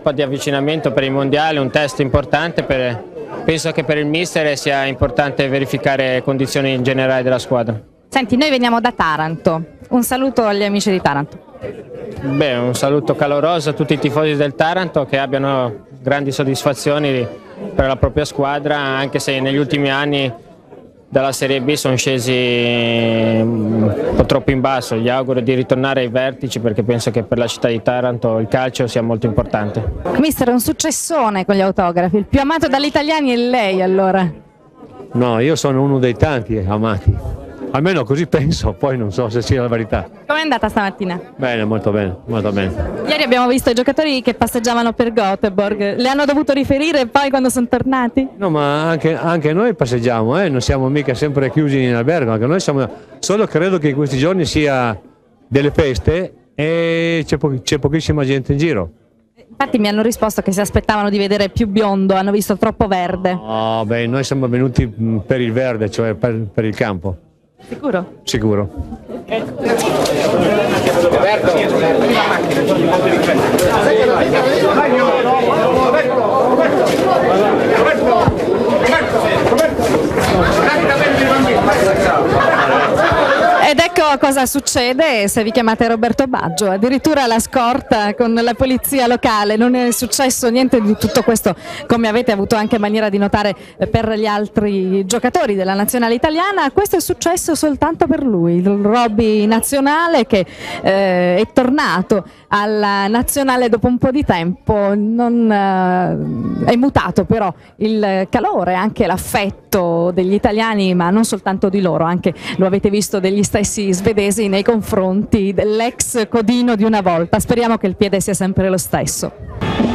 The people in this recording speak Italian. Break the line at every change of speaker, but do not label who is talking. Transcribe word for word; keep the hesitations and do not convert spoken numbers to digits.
tappa di avvicinamento per i mondiali, un test importante. Per, penso che per il mister sia importante verificare le condizioni in generale della squadra.
Senti, noi veniamo da Taranto, un saluto agli amici di Taranto.
Beh, un saluto caloroso a tutti i tifosi del Taranto, che abbiano grandi soddisfazioni per la propria squadra, anche se negli ultimi anni dalla Serie B sono scesi un po' troppo in basso. Gli auguro di ritornare ai vertici, perché penso che per la città di Taranto il calcio sia molto importante.
Mister, è un successone con gli autografi, il più amato dagli italiani è lei allora?
No, io sono uno dei tanti amati, almeno così penso, poi non so se sia la verità.
Com'è andata stamattina?
Bene, molto bene, molto bene.
Ieri abbiamo visto i giocatori che passeggiavano per Göteborg, le hanno dovuto riferire poi quando sono tornati?
No, ma anche, anche noi passeggiamo, eh? Non siamo mica sempre chiusi in albergo, anche noi siamo, solo credo che in questi giorni sia delle feste e c'è, po c'è pochissima gente in giro.
Infatti mi hanno risposto che si aspettavano di vedere più biondo, hanno visto troppo verde.
No, beh, noi siamo venuti per il verde, cioè per, per il campo.
Sicuro?
Sicuro.
Ed ecco cosa succede se vi chiamate Roberto Baggio, addirittura la scorta con la polizia locale. Non è successo niente di tutto questo, come avete avuto anche maniera di notare per gli altri giocatori della nazionale italiana. Questo è successo soltanto per lui, il Robby nazionale che eh, è tornato alla nazionale dopo un po' di tempo. Non, eh, è mutato però il calore, anche l'affetto degli italiani, ma non soltanto di loro, anche lo avete visto degli stessi svedesi nei confronti dell'ex codino di una volta. Speriamo che il piede sia sempre lo stesso.